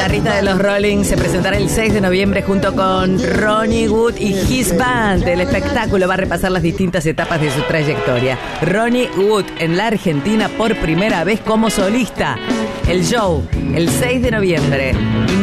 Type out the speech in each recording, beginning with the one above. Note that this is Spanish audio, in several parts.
guitarrista de los Rolling se presentará el 6 de noviembre junto con Ronnie Wood y His Band. El espectáculo va a repasar las distintas etapas de su trayectoria. Ronnie Wood en la Argentina por primera vez como solista. El show, el 6 de noviembre.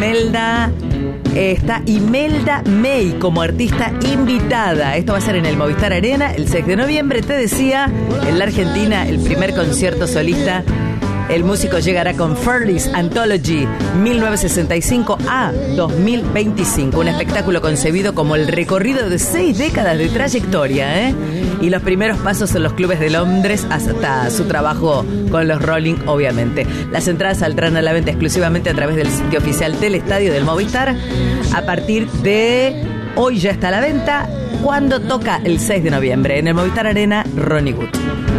Está Imelda May como artista invitada. Esto va a ser en el Movistar Arena el 6 de noviembre. Te decía, en la Argentina, el primer concierto solista. El músico llegará con Furley's Anthology 1965 a 2025. Un espectáculo concebido como el recorrido de 6 décadas de trayectoria, y los primeros pasos en los clubes de Londres hasta su trabajo con los Rolling, obviamente. Las entradas saldrán a la venta exclusivamente a través del sitio oficial del estadio del Movistar. A partir de hoy ya está a la venta. Cuando toca el 6 de noviembre en el Movistar Arena, Ronnie Wood.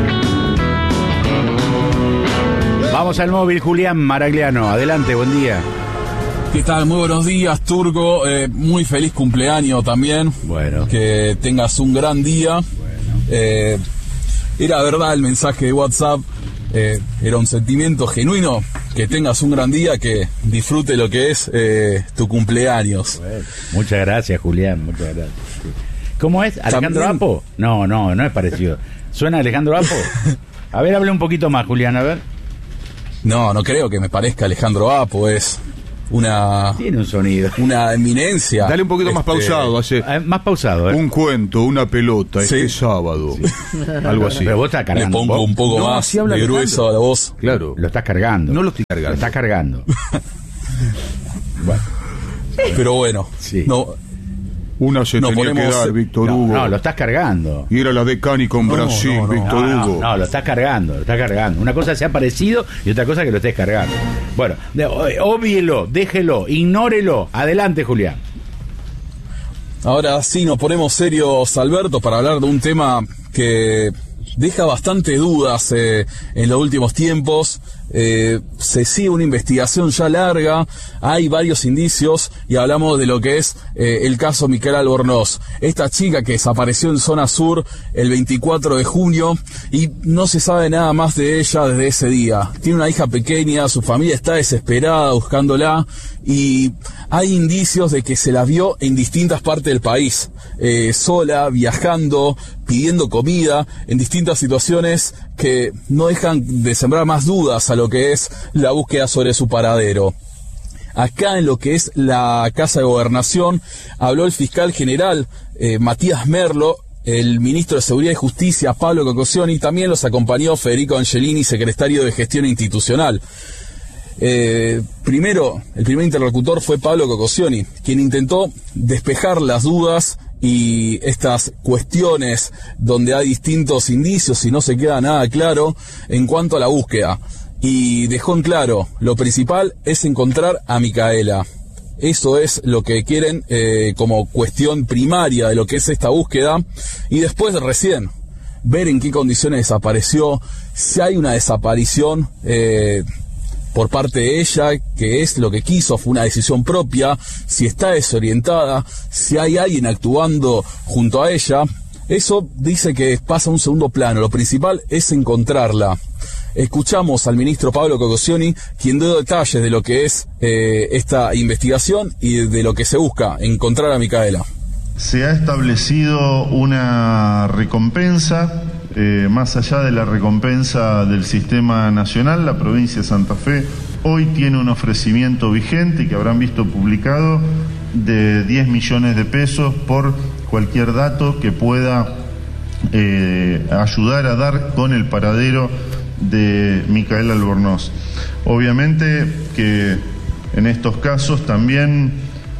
Vamos al móvil, Julián Maragliano. Adelante, buen día. ¿Qué tal? Muy buenos días, Turco. Muy feliz cumpleaños también. Bueno. Que tengas un gran día. Bueno. Era verdad el mensaje de WhatsApp. Era un sentimiento genuino. Que tengas un gran día, que disfrute lo que es tu cumpleaños. Bueno. Muchas gracias, Julián. Muchas gracias. ¿Cómo es? ¿Alejandro ¿También? Apo? No es parecido. ¿Suena Alejandro Apo? A ver, hable un poquito más, Julián, a ver. No creo que me parezca Alejandro Apo. Es tiene un sonido, una eminencia. Dale un poquito más pausado, más pausado, un cuento, una pelota, sí. este sábado, algo así. Pero vos estás Le cargando. pongo un poco más así habla de Alejandro. grueso a la voz. Claro, Lo estás cargando. no lo estoy cargando. Lo estás cargando. Bueno, Pero bueno, sí. Una se tenía que dar, Víctor Hugo. No, lo estás cargando. Y era la de Cani con Brasil, Víctor Hugo. No, lo estás cargando. Una cosa sea parecido y otra cosa que lo estés cargando. Bueno, obvielo, déjelo, ignórelo. Adelante, Julián. Ahora sí nos ponemos serios, Alberto, para hablar de un tema que deja bastante dudas en los últimos tiempos. Se sigue una investigación ya larga, hay varios indicios y hablamos de lo que es el caso Micaela Albornoz, esta chica que desapareció en zona sur el 24 de junio y no se sabe nada más de ella desde ese día. Tiene una hija pequeña, su familia está desesperada buscándola y hay indicios de que se la vio en distintas partes del país, sola, viajando, pidiendo comida, en distintas situaciones que no dejan de sembrar más dudas a lo que es la búsqueda sobre su paradero. Acá en lo que es la Casa de Gobernación habló el fiscal general Matías Merlo, el ministro de Seguridad y Justicia Pablo Cocosioni, y también los acompañó Federico Angelini, secretario de Gestión Institucional. El primer interlocutor fue Pablo Cocosioni, quien intentó despejar las dudas y estas cuestiones donde hay distintos indicios y no se queda nada claro en cuanto a la búsqueda. Y dejó en claro, lo principal es encontrar a Micaela. Eso es lo que quieren como cuestión primaria de lo que es esta búsqueda. Y después recién, ver en qué condiciones desapareció, si hay una desaparición por parte de ella, que es lo que quiso, fue una decisión propia, si está desorientada, si hay alguien actuando junto a ella. Eso dice que pasa a un segundo plano, lo principal es encontrarla. Escuchamos al ministro Pablo Cocosioni, quien dio detalles de lo que es esta investigación y de lo que se busca, encontrar a Micaela. Se ha establecido una recompensa, más allá de la recompensa del sistema nacional. La provincia de Santa Fe hoy tiene un ofrecimiento vigente que habrán visto publicado de 10 millones de pesos por cualquier dato que pueda ayudar a dar con el paradero de Micaela Albornoz. Obviamente que en estos casos también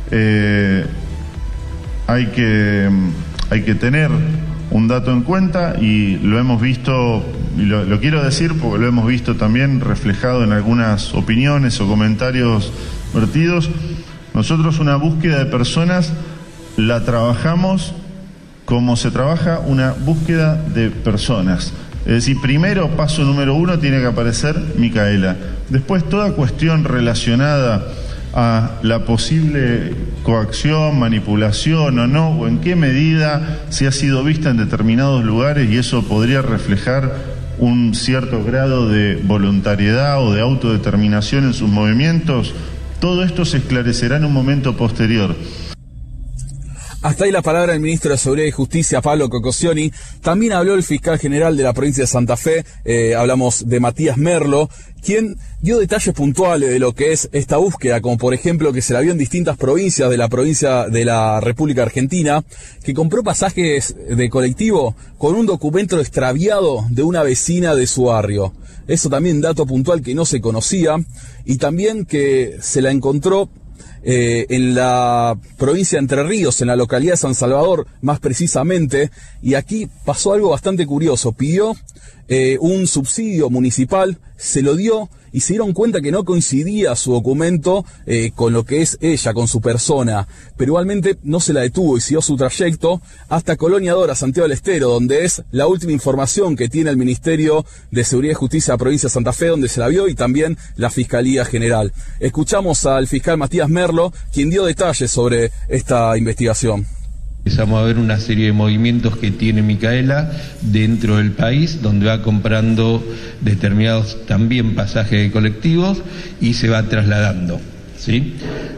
hay que tener un dato en cuenta, y lo hemos visto, y lo quiero decir porque lo hemos visto también reflejado en algunas opiniones o comentarios vertidos. Nosotros una búsqueda de personas la trabajamos como se trabaja una búsqueda de personas. Es decir, primero, paso número 1, tiene que aparecer Micaela. Después, toda cuestión relacionada a la posible coacción, manipulación o no, o en qué medida se ha sido vista en determinados lugares, y eso podría reflejar un cierto grado de voluntariedad o de autodeterminación en sus movimientos. Todo esto se esclarecerá en un momento posterior. Hasta ahí la palabra del ministro de Seguridad y Justicia, Pablo Cocosioni. También habló el fiscal general de la provincia de Santa Fe, hablamos de Matías Merlo, quien dio detalles puntuales de lo que es esta búsqueda, como por ejemplo que se la vio en distintas provincias de la República Argentina, que compró pasajes de colectivo con un documento extraviado de una vecina de su barrio. Eso también dato puntual que no se conocía, y también que se la encontró en la provincia de Entre Ríos, en la localidad de San Salvador, más precisamente, y aquí pasó algo bastante curioso. Pidió un subsidio municipal, se lo dio, y se dieron cuenta que no coincidía su documento con lo que es ella, con su persona, pero igualmente no se la detuvo y siguió su trayecto hasta Colonia Dora, Santiago del Estero, donde es la última información que tiene el Ministerio de Seguridad y Justicia de la provincia de Santa Fe, donde se la vio, y también la Fiscalía General. Escuchamos al fiscal Matías Merlo, quien dio detalles sobre esta investigación. Empezamos a ver una serie de movimientos que tiene Micaela dentro del país, donde va comprando determinados también pasajes de colectivos y se va trasladando, ¿sí?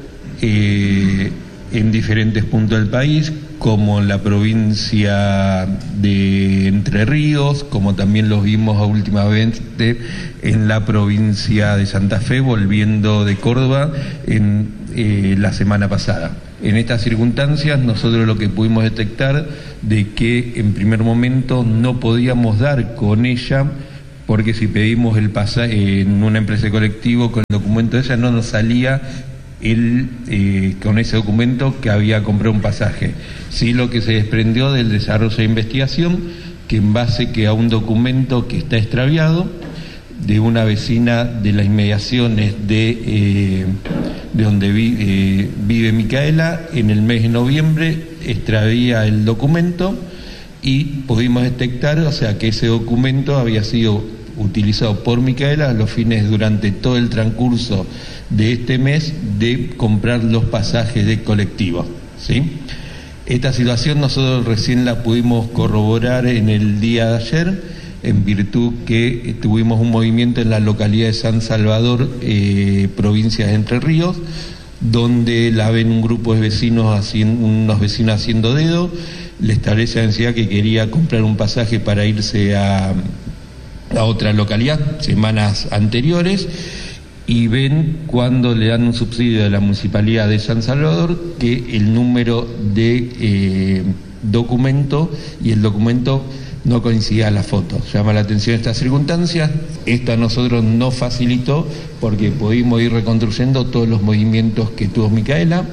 En diferentes puntos del país, como en la provincia de Entre Ríos, como también los vimos últimamente en la provincia de Santa Fe, volviendo de Córdoba en la semana pasada. En estas circunstancias nosotros lo que pudimos detectar de que en primer momento no podíamos dar con ella, porque si pedimos el pasaje en una empresa de colectivo con el documento de ella, no nos salía con ese documento que había comprado un pasaje. Sí, lo que se desprendió del desarrollo de investigación, que en base a un documento que está extraviado de una vecina de las inmediaciones de donde vive Micaela, en el mes de noviembre extravía el documento y pudimos detectar, o sea, que ese documento había sido utilizado por Micaela a los fines durante todo el transcurso de este mes de comprar los pasajes de colectivo, ¿sí? Esta situación nosotros recién la pudimos corroborar en el día de ayer, en virtud que tuvimos un movimiento en la localidad de San Salvador, provincia de Entre Ríos, donde la ven un grupo de vecinos, unos vecinos haciendo dedo, le establece la necesidad que quería comprar un pasaje para irse a otra localidad, semanas anteriores, y ven cuando le dan un subsidio de la Municipalidad de San Salvador que el número de documento y el documento no coincidía a la foto. Llama la atención estas circunstancias. Esta a nosotros nos facilitó porque pudimos ir reconstruyendo todos los movimientos que tuvo Micaela.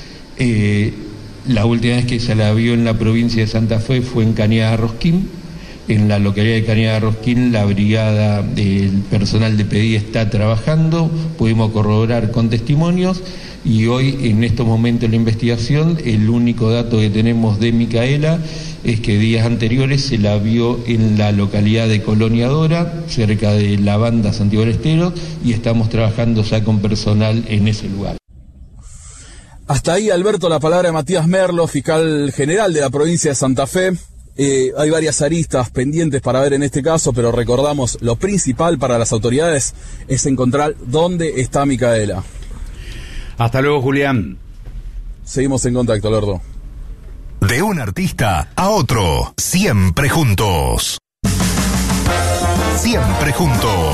La última vez que se la vio en la provincia de Santa Fe fue en Cañada de Rosquín. En la localidad de Cañada de Rosquín la brigada del personal de PDI está trabajando, pudimos corroborar con testimonios, y hoy en estos momentos de la investigación el único dato que tenemos de Micaela es que días anteriores se la vio en la localidad de Colonia Dora, cerca de la banda Santiago del Estero, y estamos trabajando ya con personal en ese lugar. Hasta ahí, Alberto, la palabra de Matías Merlo, fiscal general de la provincia de Santa Fe. Hay varias aristas pendientes para ver en este caso, pero recordamos, lo principal para las autoridades es encontrar dónde está Micaela. Hasta luego, Julián. Seguimos en contacto, Alberto. De un artista a otro, siempre juntos. Siempre juntos.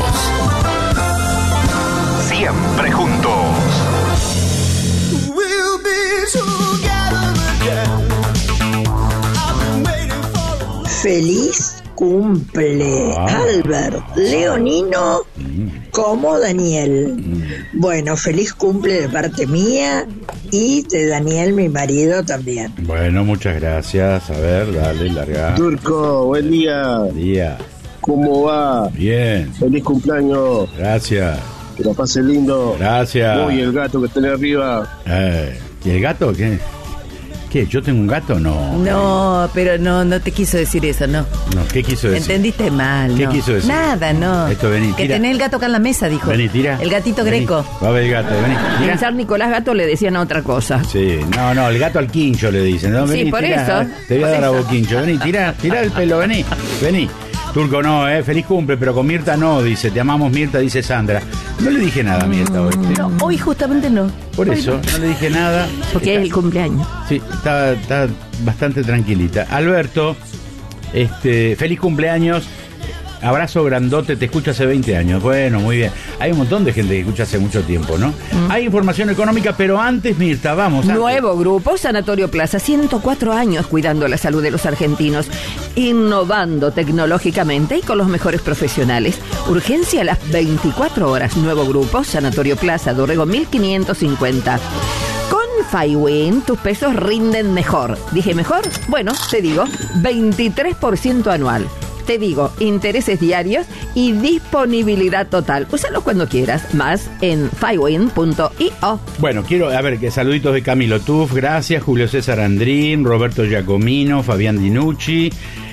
Siempre juntos. Feliz cumple, Albert, leonino como Daniel. Bueno, feliz cumple de parte mía y de Daniel, mi marido, también. Bueno, muchas gracias. A ver, dale, larga. Turco, buen día. Buen día. ¿Cómo va? Bien. Feliz cumpleaños. Gracias. Que la pase lindo. Gracias. Uy, el gato que tenés arriba. ¿Y el gato qué? ¿Qué? ¿Yo tengo un gato? No. No, pero no te quiso decir eso, no. No, ¿qué quiso decir? Entendiste mal. ¿Qué no. quiso decir? Nada, no. Esto, vení, que tira. tenés el gato acá en la mesa, dijo. Vení, tira. El gatito Vení. Greco. Va a ver el gato, vení. Tira. Pensar Nicolás Gato le decían otra cosa. Sí, no, el gato al quincho le dicen. No, vení, sí, por tira, eso. te voy a por dar a eso. vos quincho. Vení, tira el pelo, vení. Turco no, feliz cumple, pero con Mirta no, dice. Te amamos, Mirta, dice Sandra. No le dije nada a Mirta hoy. No, hoy justamente no. Por eso, no le dije nada. Porque es el cumpleaños. Sí, está bastante tranquilita. Alberto, feliz cumpleaños. Abrazo grandote, te escucho hace 20 años. Bueno, muy bien. Hay un montón de gente que escucha hace mucho tiempo, ¿no? Hay información económica, pero antes, Mirta, vamos. Nuevo grupo, Sanatorio Plaza, 104 años cuidando la salud de los argentinos, innovando tecnológicamente y con los mejores profesionales. Urgencia a las 24 horas. Nuevo grupo, Sanatorio Plaza, Dorrego 1550. Con FiWin, tus pesos rinden mejor. ¿Dije mejor? Bueno, te digo, 23% anual. Te digo, intereses diarios y disponibilidad total. Úsalos cuando quieras. Más en fiwin.io. Bueno, quiero, que saluditos de Camilo Tuff, gracias. Julio César Andrín, Roberto Giacomino, Fabián Dinucci,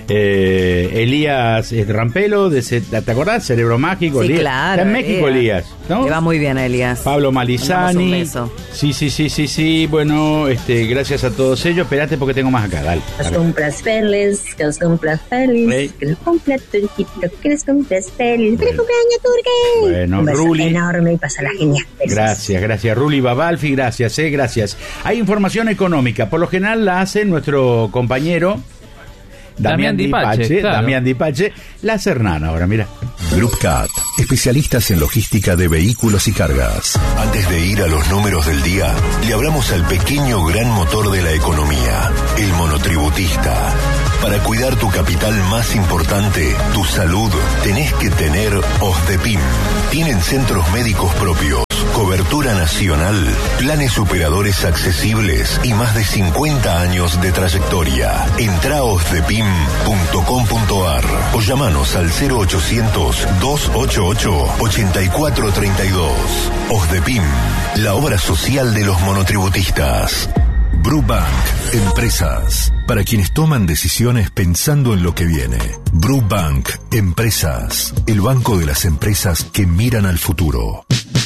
Elías Rampelo, ¿te acordás? Cerebro Mágico. Sí, Elías. claro. Está en México, Elías, ¿no? Le va muy bien a Elías. Pablo Malizani. Un beso. Sí. Bueno, gracias a todos ellos. Espérate porque tengo más acá, dale. Que los cumplas feliz, que los cumplas feliz, que los cumpla Turquito, que los cumplas feliz. ¡Feliz cumpleaños, Turque! Bueno, un beso Ruli. enorme y pásala genial. Besos. Gracias. Ruli Babalfi, gracias. Hay información económica. Por lo general la hace nuestro compañero Damián Dipache, claro. Damián Dipache, la Cernana ahora, mira. Group Cat, especialistas en logística de vehículos y cargas. Antes de ir a los números del día, le hablamos al pequeño gran motor de la economía, el monotributista. Para cuidar tu capital más importante, tu salud, tenés que tener OSDEPIM. Tienen centros médicos propios, cobertura nacional, planes superadores accesibles y más de 50 años de trayectoria. Entrá a osdepim.com.ar o llamanos al 0800-288-8432. OSDEPIM, la obra social de los monotributistas. Brubank, empresas, para quienes toman decisiones pensando en lo que viene. Brubank, empresas, el banco de las empresas que miran al futuro.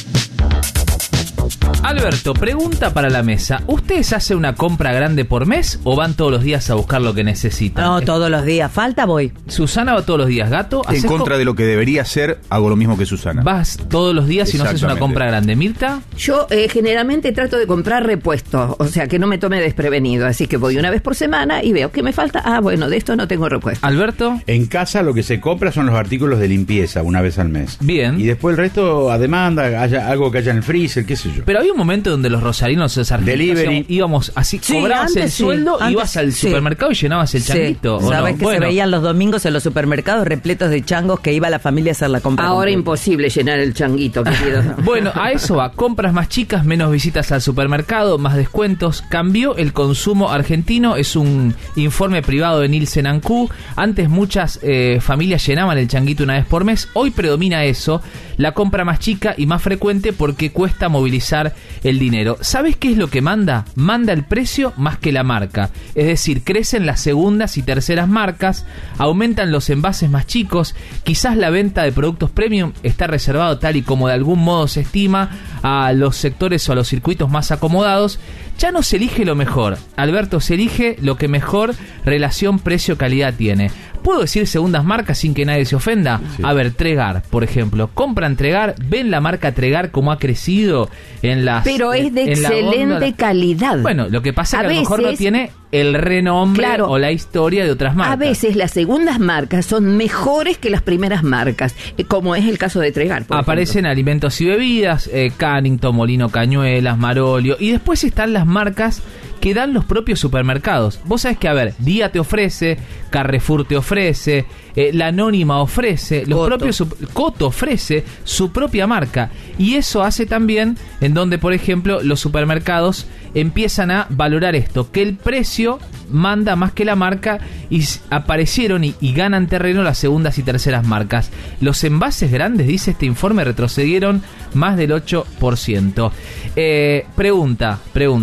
Alberto, pregunta para la mesa. ¿Ustedes hacen una compra grande por mes o van todos los días a buscar lo que necesitan? No, todos los días. Falta, voy. Susana va todos los días. Gato, en contra de lo que debería ser, hago lo mismo que Susana. Vas todos los días y no haces una compra grande. ¿Mirta? Yo generalmente trato de comprar repuestos, o sea, que no me tome desprevenido. Así que voy una vez por semana y veo que me falta. Ah, bueno, de esto no tengo repuesto. ¿Alberto? En casa lo que se compra son los artículos de limpieza una vez al mes. Bien. Y después el resto a demanda, haya algo que haya en el freezer, qué sé yo. Pero había un momento donde los rosarinos, los argentinos, íbamos así, sí, cobrabas antes el sueldo, ibas al supermercado y llenabas el changuito. Sí. ¿Sabes que se veían los domingos en los supermercados repletos de changos que iba la familia a hacer la compra? Ahora imposible llenar el changuito, querido. Bueno, a eso va. Compras más chicas, menos visitas al supermercado, más descuentos. Cambió el consumo argentino. Es un informe privado de Nielsen & Co. Antes muchas familias llenaban el changuito una vez por mes. Hoy predomina eso, la compra más chica y más frecuente porque cuesta movilizar el dinero. ¿Sabes qué es lo que manda? Manda el precio más que la marca. Es decir, crecen las segundas y terceras marcas, aumentan los envases más chicos, quizás la venta de productos premium está reservado tal y como de algún modo se estima a los sectores o a los circuitos más acomodados. Ya no se elige lo mejor, Alberto, se elige lo que mejor relación precio-calidad tiene. ¿Puedo decir segundas marcas sin que nadie se ofenda? Sí. A ver, Tregar, por ejemplo. Compran Tregar, ven la marca Tregar como ha crecido en las... Pero es de excelente calidad. Bueno, lo que pasa es que a lo mejor no tiene el renombre o la historia de otras marcas. A veces las segundas marcas son mejores que las primeras marcas, como es el caso de Tregar. Aparecen alimentos y bebidas, Cannington, Molino Cañuelas, Marolio, y después están las marcas que dan los propios supermercados. Vos sabés que, a ver, Día te ofrece, Carrefour te ofrece, La Anónima ofrece, los propios Coto ofrece su propia marca. Y eso hace también en donde, por ejemplo, los supermercados empiezan a valorar esto, que el precio manda más que la marca, y aparecieron y ganan terreno las segundas y terceras marcas. Los envases grandes, dice este informe, retrocedieron más del 8%. Pregunta,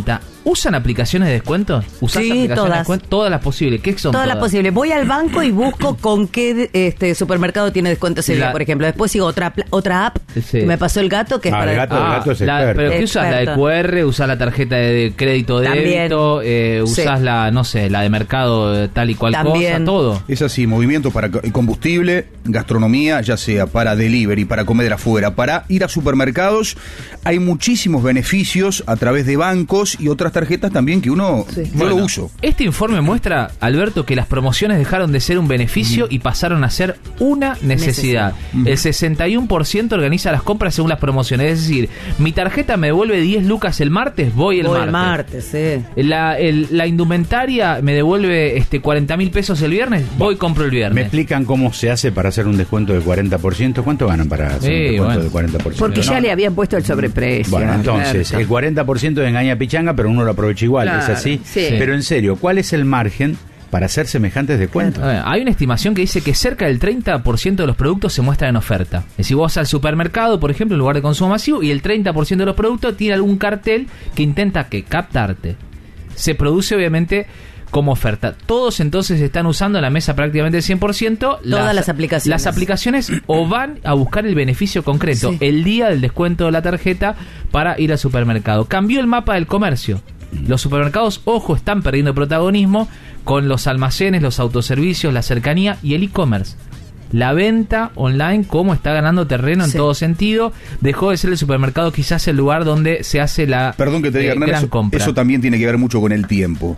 ¿Usan aplicaciones de descuento? ¿Usás Sí, aplicaciones todas. de descuento? Todas las posibles. ¿Qué son Todas las posibles. Voy al banco y busco con qué supermercado tiene descuento ese día, por ejemplo. Después sigo otra app Sí. que me pasó el gato, que es para... El gato es experto. ¿Pero qué usás? ¿La de QR? ¿Usás la tarjeta de crédito de También. débito? ¿Usás Sí. la, no sé, la de mercado tal y cual También. cosa? Todo. Es así, movimiento para combustible, gastronomía, ya sea para delivery, para comer afuera, para ir a supermercados. Hay muchísimos beneficios a través de bancos y otras tarjetas también que uno, yo Bueno, lo uso. Este informe muestra, Alberto, que las promociones dejaron de ser un beneficio y pasaron a ser una necesidad. El 61% organiza las compras según las promociones. Es decir, mi tarjeta me devuelve 10 lucas el martes, voy el martes. Sí. La indumentaria me devuelve 40.000 pesos el viernes, voy y compro el viernes. ¿Me explican cómo se hace para hacer un descuento del 40%? ¿Cuánto ganan para hacer un descuento del 40%? Porque ya le habían puesto el sobreprecio. Bueno, entonces, Alberto. el 40% de engaña pichanga, pero uno lo aprovecha igual, Claro, ¿es así? sí. Pero en serio, ¿cuál es el margen para hacer semejantes descuentos? Hay una estimación que dice que cerca del 30% de los productos se muestran en oferta. Es decir, vos vas al supermercado, por ejemplo, en lugar de consumo masivo, y el 30% de los productos tiene algún cartel que intenta captarte. Se produce, obviamente, como oferta. Todos entonces están usando la mesa prácticamente el 100%. Todas las aplicaciones. Las aplicaciones o van a buscar el beneficio concreto, Sí. el día del descuento de la tarjeta para ir al supermercado. Cambió el mapa del comercio. Los supermercados, ojo, están perdiendo protagonismo con los almacenes, los autoservicios, la cercanía y el e-commerce. La venta online, cómo está ganando terreno en todo sentido, dejó de ser el supermercado quizás el lugar donde se hace la Perdón que te diga, Hernán, gran compra. eso también tiene que ver mucho con el tiempo.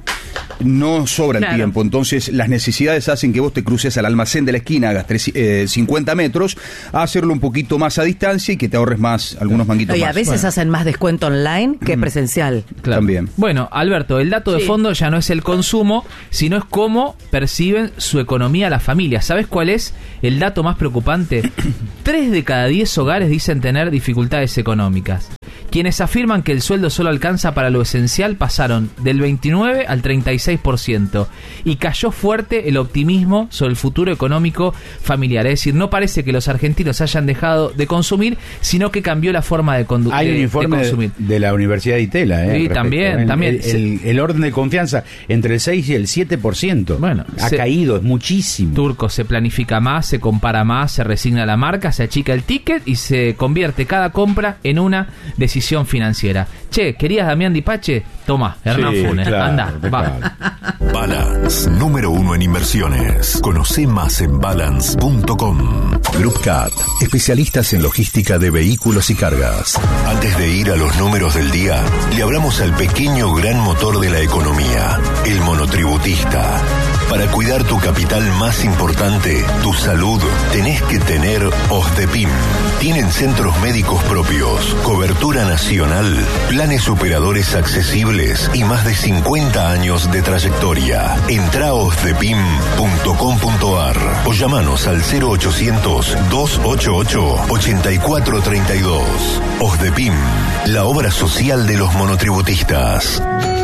No sobra Claro. el tiempo, entonces las necesidades hacen que vos te cruces al almacén de la esquina, hagas 50 metros, a hacerlo un poquito más a distancia y que te ahorres más, algunos manguitos Y a más. veces hacen más descuento online que presencial. Claro. También. Bueno, Alberto, el dato de fondo ya no es el consumo, sino es cómo perciben su economía las familias. ¿Sabes cuál es el dato más preocupante? 3 de cada 10 hogares dicen tener dificultades económicas. Quienes afirman que el sueldo solo alcanza para lo esencial pasaron del 29 al 36% y cayó fuerte el optimismo sobre el futuro económico familiar. Es decir, no parece que los argentinos hayan dejado de consumir, sino que cambió la forma de consumir. Hay un informe de la Universidad de Itela. Sí, al respecto. también. El orden de confianza entre el 6 y el 7%. Bueno, ha caído, es muchísimo. Turco se planifica más, se compara más, se resigna a la marca, se achica el ticket y se convierte cada compra en una decisión financiera. Che, ¿querías Damián Dipache? Toma, Hernán Sí, Funes, claro, anda, va. Balance, número 1 en inversiones. Conoce más en balance.com. Group Cat, especialistas en logística de vehículos y cargas. Antes de ir a los números del día, le hablamos al pequeño gran motor de la economía, el monotributista. Para cuidar tu capital más importante, tu salud, tenés que tener OSDEPIM. Tienen centros médicos propios, cobertura nacional, planes operadores accesibles y más de 50 años de trayectoria. Entra a osdepim.com.ar o llamanos al 0800-288-8432. OSDEPIM, la obra social de los monotributistas.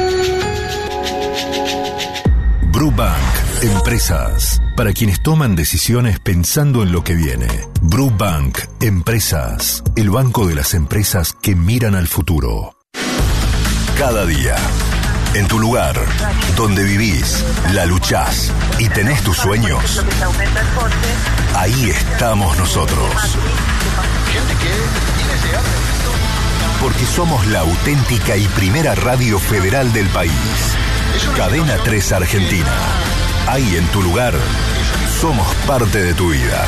Brubank, empresas. Para quienes toman decisiones pensando en lo que viene. Brubank, empresas. El banco de las empresas que miran al futuro. Cada día, en tu lugar, donde vivís, la luchás y tenés tus sueños, ahí estamos nosotros. Porque somos la auténtica y primera radio federal del país. Cadena 3 Argentina. Ahí en tu lugar, somos parte de tu vida.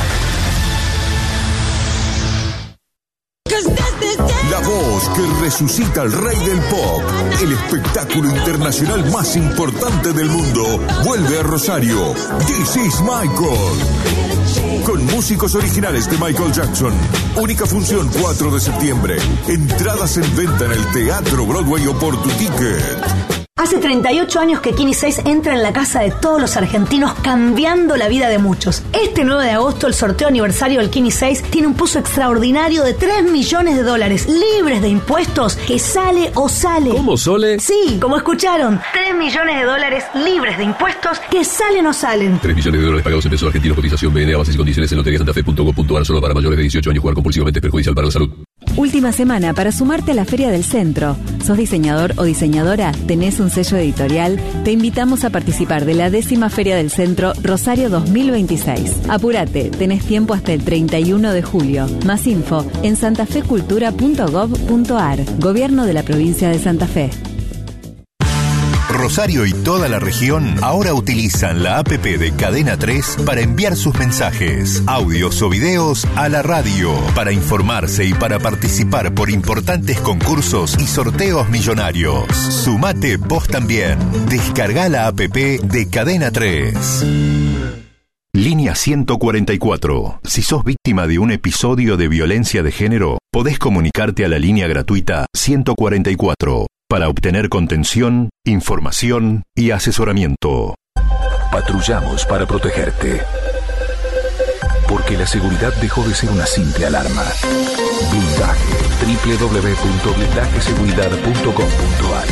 La voz que resucita al rey del pop, el espectáculo internacional más importante del mundo, vuelve a Rosario. This is Michael. Con músicos originales de Michael Jackson. Única función 4 de septiembre. Entradas en venta en el Teatro Broadway o por tu ticket. Hace 38 años que Kini 6 entra en la casa de todos los argentinos, cambiando la vida de muchos. Este 9 de agosto, el sorteo aniversario del Kini 6 tiene un pozo extraordinario de $3 millones, libres de impuestos, que sale o sale. ¿Cómo, Sole? Sí, como escucharon, $3 millones, libres de impuestos, que salen o salen. $3 millones pagados en pesos argentinos. Cotización BNA, bases y condiciones en loteriasantafe.gov.ar. Solo para mayores de 18 años. Jugar compulsivamente es perjudicial para la salud. Última semana para sumarte a la Feria del Centro. ¿Sos diseñador o diseñadora? ¿Tenés un sello editorial? Te invitamos a participar de la 10ª Feria del Centro Rosario 2026. Apúrate, tenés tiempo hasta el 31 de julio. Más info en santafecultura.gov.ar. Gobierno de la Provincia de Santa Fe. Rosario y toda la región ahora utilizan la APP de Cadena 3 para enviar sus mensajes, audios o videos a la radio, para informarse y para participar por importantes concursos y sorteos millonarios. Sumate vos también. Descarga la APP de Cadena 3. Línea 144. Si sos víctima de un episodio de violencia de género, podés comunicarte a la línea gratuita 144 para obtener contención, información y asesoramiento. Patrullamos para protegerte. Porque la seguridad dejó de ser una simple alarma. Blindaje. www.blindajeseguridad.com.ar.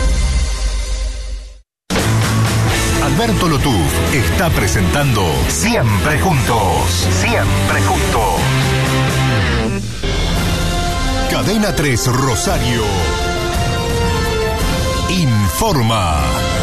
Alberto Lotuf está presentando Siempre Juntos. Siempre Juntos. Cadena 3 Rosario informa.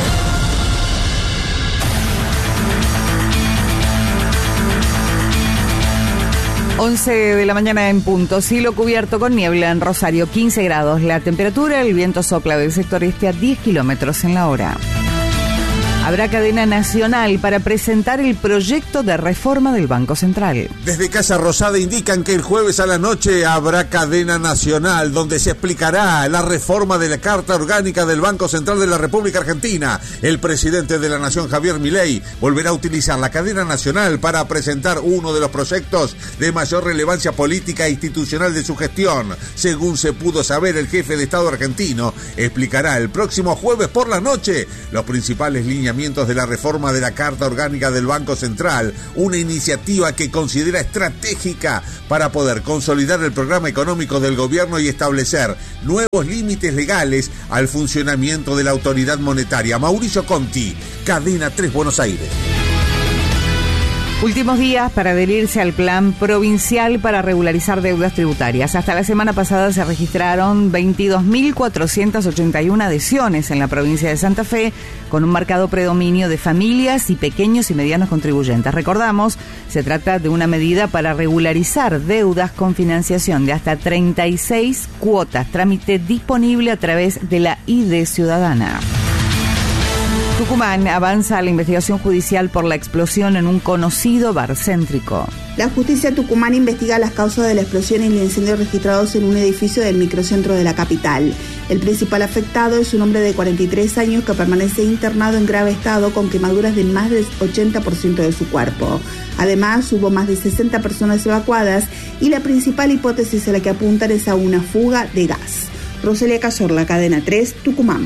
Once de la mañana en punto. Cielo cubierto con niebla en Rosario, 15 grados. La temperatura, el viento sopla del sector este a 10 kilómetros en la hora. Habrá cadena nacional para presentar el proyecto de reforma del Banco Central. Desde Casa Rosada indican que el jueves a la noche habrá cadena nacional donde se explicará la reforma de la Carta Orgánica del Banco Central de la República Argentina. El presidente de la Nación, Javier Milei, volverá a utilizar la cadena nacional para presentar uno de los proyectos de mayor relevancia política e institucional de su gestión. Según se pudo saber, el jefe de Estado argentino explicará el próximo jueves por la noche los principales lineamientos de la reforma de la Carta Orgánica del Banco Central, una iniciativa que considera estratégica para poder consolidar el programa económico del gobierno y establecer nuevos límites legales al funcionamiento de la autoridad monetaria. Mauricio Conti, Cadena 3 Buenos Aires. Últimos días para adherirse al plan provincial para regularizar deudas tributarias. Hasta la semana pasada se registraron 22.481 adhesiones en la provincia de Santa Fe, con un marcado predominio de familias y pequeños y medianos contribuyentes. Recordamos, se trata de una medida para regularizar deudas con financiación de hasta 36 cuotas, trámite disponible a través de la ID Ciudadana. Tucumán avanza la investigación judicial por la explosión en un conocido bar céntrico. La justicia tucumana investiga las causas de la explosión y el incendio registrados en un edificio del microcentro de la capital. El principal afectado es un hombre de 43 años que permanece internado en grave estado con quemaduras de más del 80% de su cuerpo. Además, hubo más de 60 personas evacuadas y la principal hipótesis a la que apuntan es a una fuga de gas. Roselia Cazorla, Cadena 3, Tucumán.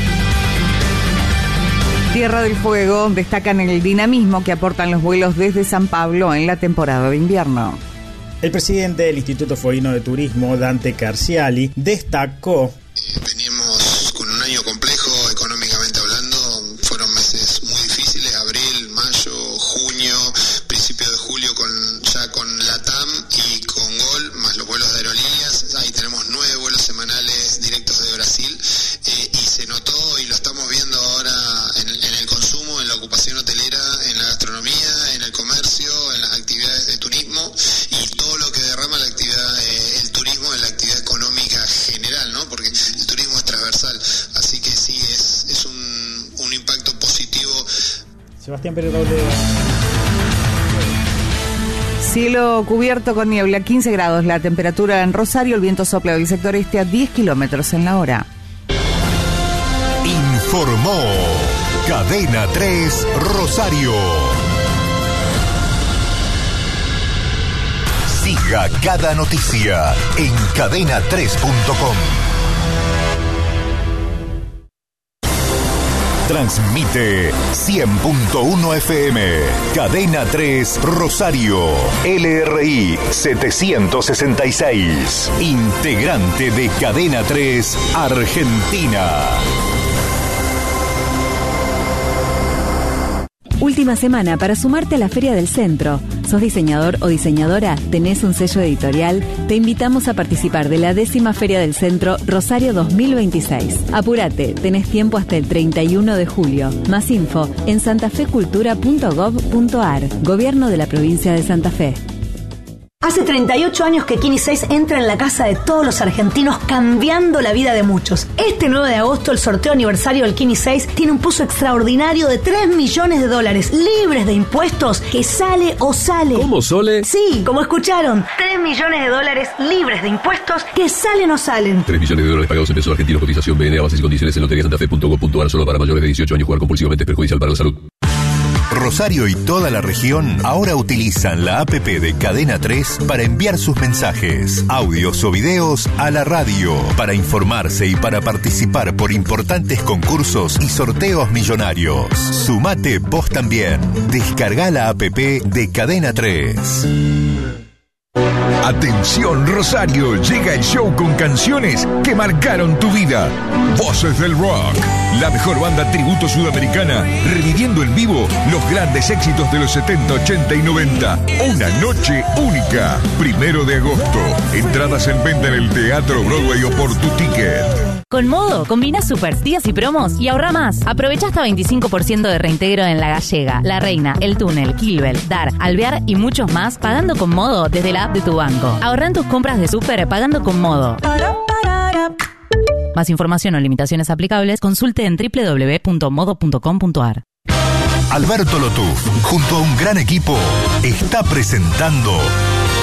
Tierra del Fuego destacan el dinamismo que aportan los vuelos desde San Pablo en la temporada de invierno. El presidente del Instituto Fueguino de Turismo, Dante Carciali, destacó: veníamos con un año complejo económicamente hablando, fueron meses muy difíciles, abril, mayo, junio, principio de julio con LATAM y con GOL, más los vuelos de aerolíneas. Ahí tenemos 9 vuelos semanales directos de Brasil y se notó y lo estamos viendo ahora en el consumo, en la ocupación hotelera, en la gastronomía, en el comercio, en las actividades de turismo y todo lo que derrama la actividad, el turismo en la actividad económica general, ¿no? Porque el turismo es transversal, así que sí, es un impacto positivo. Sebastián Pérez Roble. Cielo cubierto con niebla, 15 grados la temperatura en Rosario, el viento sopla del sector este a 10 kilómetros en la hora. Informó Cadena 3 Rosario. Siga cada noticia en cadena3.com. Transmite 100.1 FM, Cadena 3 Rosario, LRI 766, integrante de Cadena 3 Argentina. Última semana para sumarte a la Feria del Centro. ¿Sos diseñador o diseñadora? ¿Tenés un sello editorial? Te invitamos a participar de la 10ª Feria del Centro Rosario 2026. Apúrate, tenés tiempo hasta el 31 de julio. Más info en santafecultura.gov.ar. Gobierno de la provincia de Santa Fe. Hace 38 años que Kini 6 entra en la casa de todos los argentinos, cambiando la vida de muchos. Este 9 de agosto, el sorteo aniversario del Kini 6 tiene un pozo extraordinario de $3 millones, libres de impuestos, que sale o sale. ¿Cómo, Sole? Sí, como escucharon, $3 millones libres de impuestos, que salen o salen. $3 millones pagados en pesos argentinos, cotización BNA, bases y condiciones en loteriasantafe.gov.ar, solo para mayores de 18 años. Jugar compulsivamente es perjudicial para la salud. Rosario y toda la región ahora utilizan la APP de Cadena 3 para enviar sus mensajes, audios o videos a la radio, para informarse y para participar por importantes concursos y sorteos millonarios. Sumate vos también. Descarga la APP de Cadena 3. Atención Rosario, llega el show con canciones que marcaron tu vida. Voces del Rock, la mejor banda tributo sudamericana, reviviendo en vivo los grandes éxitos de los 70, 80 y 90. Una noche única, 1 de agosto. Entradas en venta en el Teatro Broadway o por tu ticket. Con Modo, combina super días y promos y ahorra más. Aprovecha hasta 25% de reintegro en La Gallega, La Reina, El Túnel, Kilbel, Dar, Alvear y muchos más pagando con Modo desde la app de tu banco. Ahorra en tus compras de súper pagando con Modo. Más información o limitaciones aplicables, consulte en www.modo.com.ar. Alberto Lotuf, junto a un gran equipo, está presentando